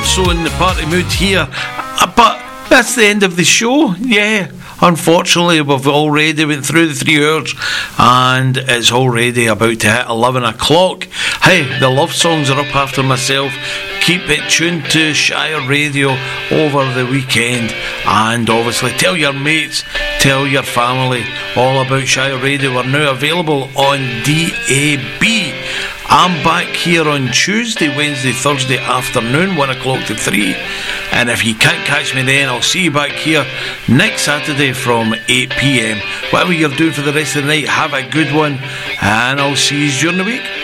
so in the party mood here. But that's the end of the show. Yeah, unfortunately we've already went through the 3 hours and it's already about to hit 11 o'clock. Hey, the love songs are up after myself. Keep it tuned to Shire Radio over the weekend, and obviously tell your mates, tell your family all about Shire Radio. We're now available on DAB. I'm back here on Tuesday, Wednesday, Thursday afternoon, 1 o'clock to 3. And if you can't catch me then, I'll see you back here next Saturday from 8 p.m. Whatever you're doing for the rest of the night, have a good one, and I'll see you during the week.